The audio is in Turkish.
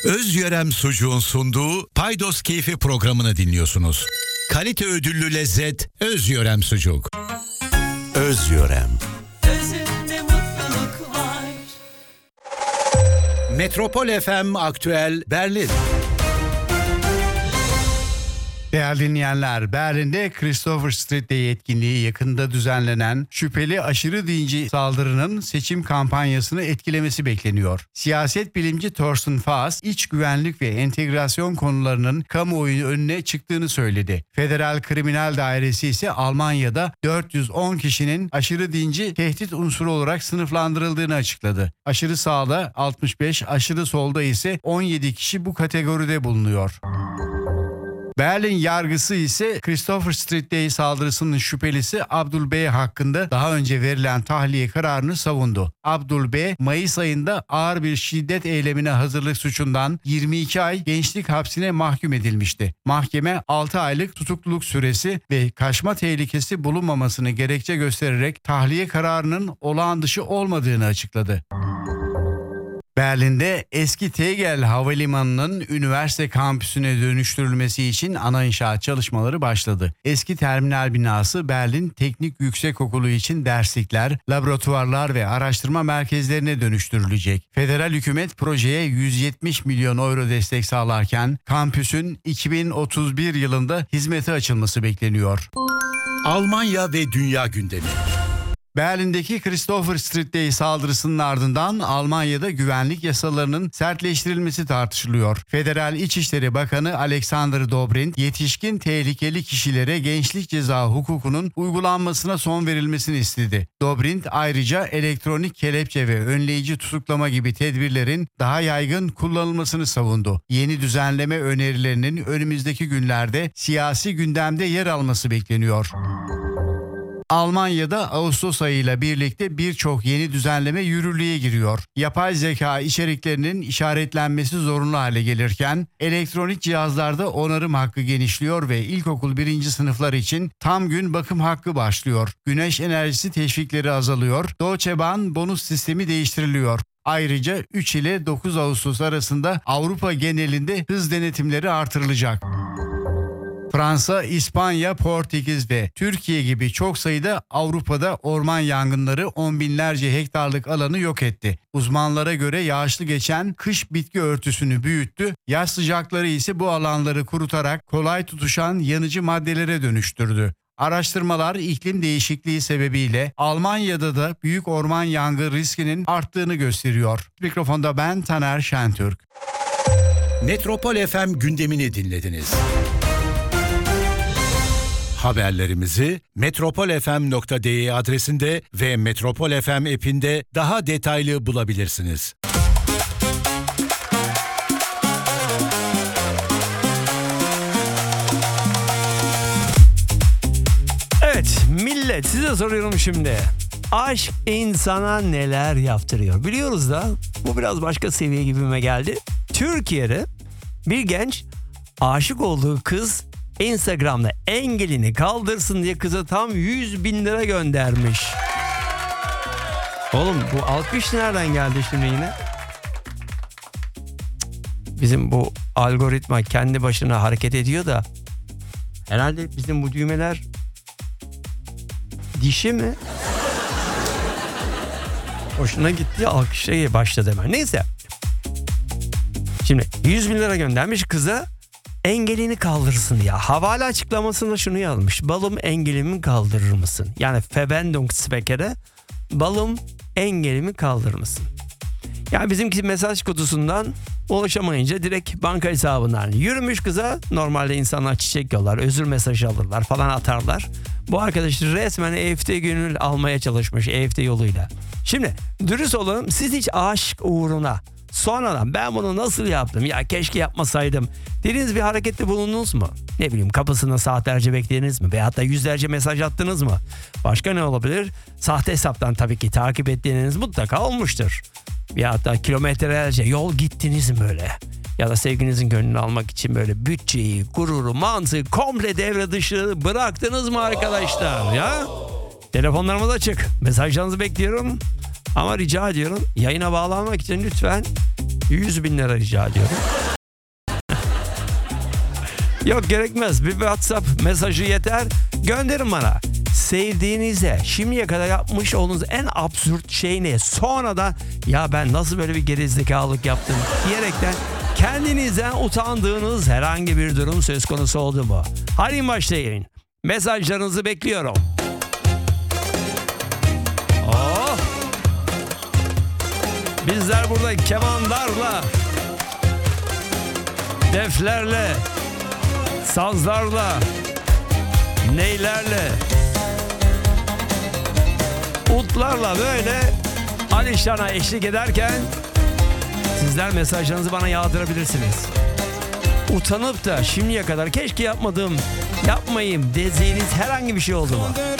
Özyörem Sucuğun sunduğu Paydos Keyfi programını dinliyorsunuz. Kalite ödüllü lezzet Özyörem Sucuk. Özyörem. Özünde mutluluk var. Metropol FM Aktüel Berlin. Değerli dinleyenler, Berlin'de Christopher Street'te etkinliği yakında düzenlenen şüpheli aşırı dinci saldırının seçim kampanyasını etkilemesi bekleniyor. Siyaset bilimci Thorsten Faas, iç güvenlik ve entegrasyon konularının kamuoyu önüne çıktığını söyledi. Federal Kriminal Dairesi ise Almanya'da 410 kişinin aşırı dinci tehdit unsuru olarak sınıflandırıldığını açıkladı. Aşırı sağda 65, aşırı solda ise 17 kişi bu kategoride bulunuyor. Berlin yargısı ise Christopher Street'te saldırısının şüphelisi Abdul B hakkında daha önce verilen tahliye kararını savundu. Abdul B, Mayıs ayında ağır bir şiddet eylemine hazırlık suçundan 22 ay gençlik hapsine mahkum edilmişti. Mahkeme 6 aylık tutukluluk süresi ve kaçma tehlikesi bulunmamasını gerekçe göstererek tahliye kararının olağan dışı olmadığını açıkladı. Berlin'de eski Tegel Havalimanı'nın üniversite kampüsüne dönüştürülmesi için ana inşaat çalışmaları başladı. Eski terminal binası Berlin Teknik Yüksekokulu için derslikler, laboratuvarlar ve araştırma merkezlerine dönüştürülecek. Federal hükümet projeye 170 milyon euro destek sağlarken kampüsün 2031 yılında hizmete açılması bekleniyor. Almanya ve dünya gündemi. Berlin'deki Christopher Street'te saldırısının ardından Almanya'da güvenlik yasalarının sertleştirilmesi tartışılıyor. Federal İçişleri Bakanı Alexander Dobrindt, yetişkin tehlikeli kişilere gençlik ceza hukukunun uygulanmasına son verilmesini istedi. Dobrindt ayrıca elektronik kelepçe ve önleyici tutuklama gibi tedbirlerin daha yaygın kullanılmasını savundu. Yeni düzenleme önerilerinin önümüzdeki günlerde siyasi gündemde yer alması bekleniyor. Almanya'da Ağustos ayıyla birlikte birçok yeni düzenleme yürürlüğe giriyor. Yapay zeka içeriklerinin işaretlenmesi zorunlu hale gelirken elektronik cihazlarda onarım hakkı genişliyor ve ilkokul 1. sınıflar için tam gün bakım hakkı başlıyor. Güneş enerjisi teşvikleri azalıyor. Deutsche Bahn bonus sistemi değiştiriliyor. Ayrıca 3 ile 9 Ağustos arasında Avrupa genelinde hız denetimleri artırılacak. Fransa, İspanya, Portekiz ve Türkiye gibi çok sayıda Avrupa'da orman yangınları on binlerce hektarlık alanı yok etti. Uzmanlara göre yağışlı geçen kış bitki örtüsünü büyüttü, yaz sıcakları ise bu alanları kurutarak kolay tutuşan yanıcı maddelere dönüştürdü. Araştırmalar iklim değişikliği sebebiyle Almanya'da da büyük orman yangın riskinin arttığını gösteriyor. Mikrofonda ben Taner Şentürk. Metropol FM gündemini dinlediniz. Haberlerimizi metropolfm.de adresinde ve Metropol FM app'inde daha detaylı bulabilirsiniz. Evet millet, size soruyorum şimdi. Aşk insana neler yaptırıyor? Biliyoruz da bu biraz başka seviye gibime geldi. Türkiye'de bir genç aşık olduğu kız Instagram'da engelini kaldırsın diye kıza tam 100.000 lira göndermiş. Oğlum bu alkış nereden geldi şimdi yine? Bizim bu algoritma kendi başına hareket ediyor da herhalde bizim bu düğmeler dişi mi? Hoşuna gitti, alkışa başladı hemen. Neyse. Şimdi 100.000 lira göndermiş kıza, engelini kaldırsın ya. Havale açıklamasında şunu yazmış. Balım engelimi kaldırır mısın? Yani Verbindungsbekere balım engelimi kaldırır mısın? Yani bizimki mesaj kutusundan ulaşamayınca direkt banka hesabından yürümüş kıza. Normalde insanlar çiçek yollar, özür mesajı alırlar falan, atarlar. Bu arkadaş resmen EFT gönül almaya çalışmış, EFT yoluyla. Şimdi dürüst olalım, siz hiç aşk uğruna sonradan ben bunu nasıl yaptım ya keşke yapmasaydım dediğiniz bir harekette bulundunuz mu? Ne bileyim, kapısında saatlerce beklediniz mi? Veyahut da yüzlerce mesaj attınız mı? Başka ne olabilir? Sahte hesaptan tabii ki takip ettiğiniz mutlaka olmuştur. Veyahut da kilometrelerce yol gittiniz mi böyle? Ya da sevginizin gönlünü almak için böyle bütçeyi, gururu, mantığı komple devre dışı bıraktınız mı arkadaşlar ya? Telefonlarımız açık. Mesajlarınızı bekliyorum. Ama rica ediyorum, yayına bağlanmak için lütfen 100.000 lira rica ediyorum. Yok gerekmez. Bir WhatsApp mesajı yeter. Gönderin bana. Sevdiğinize şimdiye kadar yapmış olduğunuz en absürt şey ne? Sonra da ya ben nasıl böyle bir gerizekalılık yaptım diyerekten kendinizden utandığınız herhangi bir durum söz konusu oldu mu? Hadi başlayın. Mesajlarınızı bekliyorum. Oh! Bizler burada kemanlarla, deflerle, sazlarla, neylerle, utlarla böyle Alişan'a eşlik ederken sizler mesajlarınızı bana yağdırabilirsiniz. Utanıp da şimdiye kadar keşke yapmayayım dediğiniz herhangi bir şey oldu mu?